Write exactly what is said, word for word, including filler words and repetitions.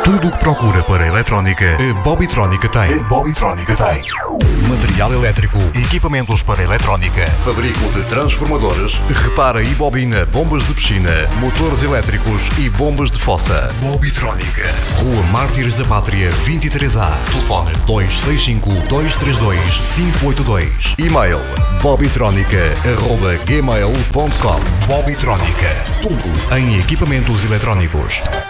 Tudo o que procura para a eletrónica, a Bobitrónica tem. A Bobitrónica tem. Material elétrico, equipamentos para eletrónica, fabrico de transformadores, repara e bobina bombas de piscina, motores elétricos e bombas de fossa. Bobitrónica. Rua Mártires da Pátria vinte e três A. Telefone dois seis cinco, dois três dois, cinco oito dois. E-mail bobitrónica arroba gmail ponto com. Bobitrónica. Tudo em equipamentos eletrónicos.